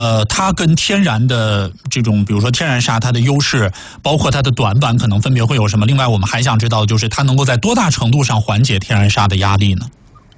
它跟天然的这种，比如说天然沙，它的优势，包括它的短板，可能分别会有什么？另外，我们还想知道，就是它能够在多大程度上缓解天然沙的压力呢？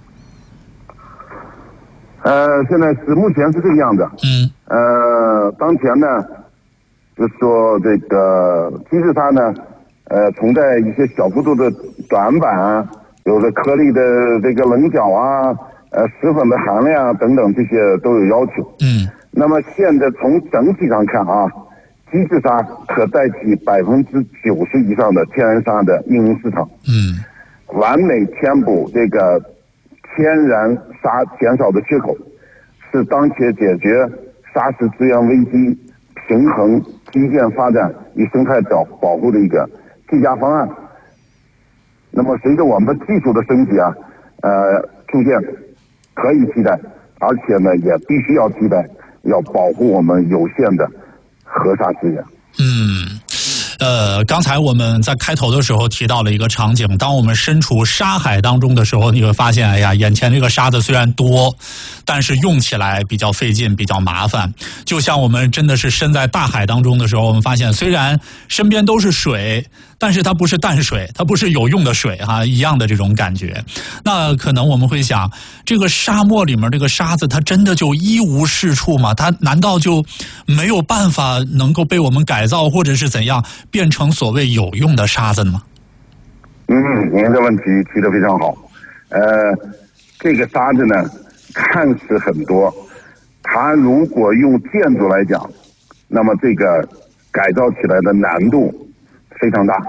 现在是目前是这个样子。当前呢，就是说这个机制沙呢，存在一些小幅度的短板啊，有的颗粒的这个棱角啊，石粉的含量等等，这些都有要求。那么现在从整体上看啊，机制沙可代替90%以上的天然沙的应用市场。完美填补这个天然沙减少的缺口，是当前解决沙石资源危机、平衡基建发展与生态保护的一个最佳方案。那么随着我们的技术的升级啊，逐渐可以替代，而且呢也必须要替代，要保护我们有限的河沙资源。 刚才我们在开头的时候提到了一个场景，当我们身处沙海当中的时候，你会发现，哎呀，眼前这个沙子虽然多，但是用起来比较费劲，比较麻烦。就像我们真的是身在大海当中的时候，我们发现虽然身边都是水，但是它不是淡水，它不是有用的水哈，一样的这种感觉。那可能我们会想，这个沙漠里面这个沙子，它真的就一无是处吗？它难道就没有办法能够被我们改造，或者是怎样变成所谓有用的沙子吗？ 您的问题提得非常好。这个沙子呢，看似很多，它如果用建筑来讲，那么这个改造起来的难度非常大。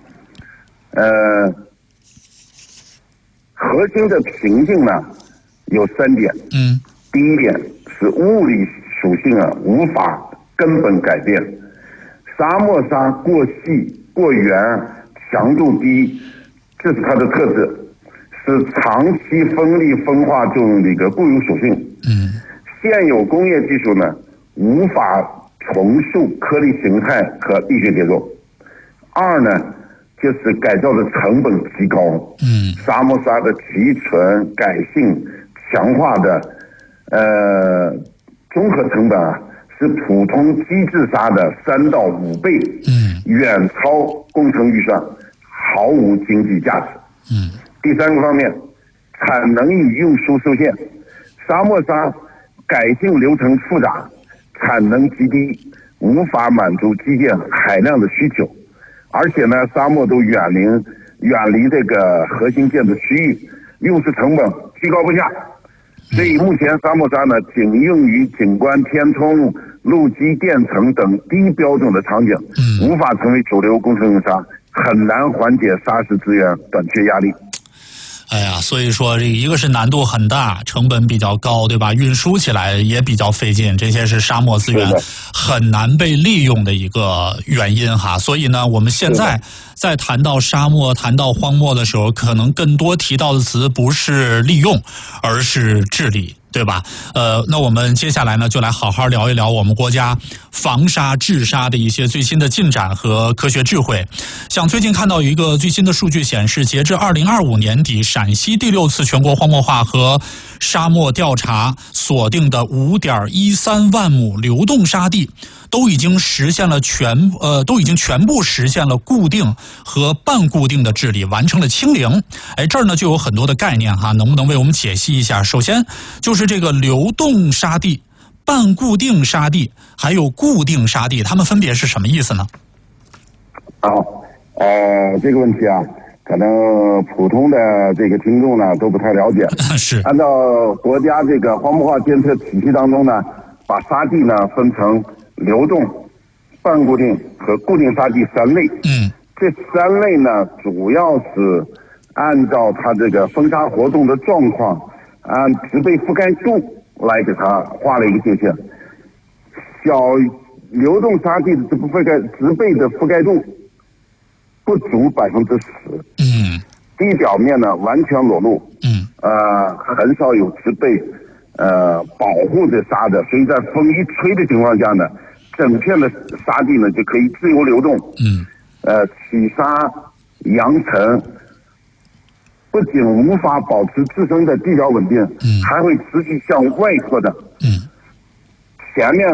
核心的瓶颈呢有3点。第一点是物理属性啊无法根本改变，沙漠沙过细过圆，强度低，这是它的特质，是长期风力分化作用的一个固有属性。现有工业技术呢无法重塑颗粒形态和力学结构。二呢，就是改造的成本极高。沙漠沙的提纯、改性、强化的综合成本啊，是普通机制沙的3到5倍，远超工程预算，毫无经济价值。第三个方面，产能与运输受限，沙漠沙改性流程复杂，产能极低，无法满足基建海量的需求。而且呢，沙漠都远离这个核心建筑区域，用时成本居高不下。所以目前沙漠沙呢，仅用于景观填充、路基垫层等低标准的场景，无法成为主流工程用沙，很难缓解沙石资源短缺压力。 哎呀，所以说这一个是难度很大，成本比较高，对吧？运输起来也比较费劲，这些是沙漠资源很难被利用的一个原因哈。所以呢，我们现在在谈到沙漠、谈到荒漠的时候，可能更多提到的词不是利用，而是治理。对吧？那我们接下来呢，就来好好聊一聊我们国家防沙治沙的一些最新的进展和科学智慧。像最近看到有一个最新的数据显示，截至2025年底，陕西第6次全国荒漠化和沙漠调查锁定的5.13万亩流动沙地，都已经全部实现了固定和半固定的治理，完成了清零。这儿呢就有很多的概念哈，能不能为我们解析一下？首先就是这个流动沙地、半固定沙地还有固定沙地，它们分别是什么意思呢？ 这个问题啊，可能普通的这个听众呢都不太了解。 是按照国家这个荒漠化监测体系当中呢，把沙地呢分成流动、半固定和固定沙地3类。这3类呢，主要是按照它这个风沙活动的状况，按植被覆盖度来给它画了一个界限。小流动沙地的植被的覆盖度不足10%。地表面呢完全裸露。很少有植被保护这沙的，所以在风一吹的情况下呢，整片的沙地呢就可以自由流动。起沙扬尘，不仅无法保持自身的地表稳定，还会持续向外扩展。 前面